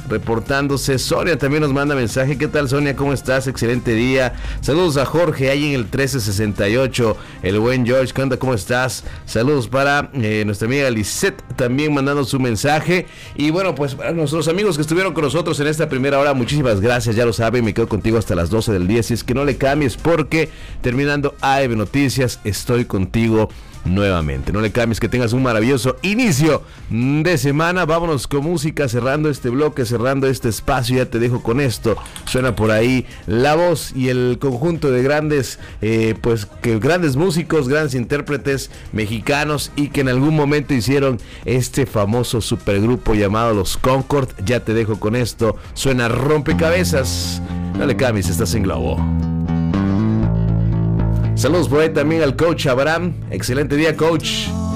reportándose. Sonia también nos manda mensaje. ¿Qué tal, Sonia? ¿Cómo estás? Excelente día. Saludos a Jorge ahí en el 1368. El buen George, ¿qué onda? ¿Cómo estás? Saludos para nuestra amiga Lisette también mandando su mensaje. Y bueno, pues para nuestros amigos que estuvieron con nosotros en esta primera hora, muchísimas gracias. Ya lo saben, me quedo contigo hasta las 12 del día. Si es que no le cambies, porque terminando AM Noticias estoy contigo nuevamente. No le cambies, que tengas un maravilloso inicio de semana. Vámonos con música, cerrando este bloque, cerrando este espacio. Ya te dejo con esto. Suena por ahí la voz y el conjunto de grandes grandes músicos, grandes intérpretes mexicanos, y que en algún momento hicieron este famoso supergrupo llamado Los Concord. Ya te dejo con esto. Suena Rompecabezas. No le cambies, estás en Globo. Saludos por ahí también al coach Abraham. Excelente día, coach.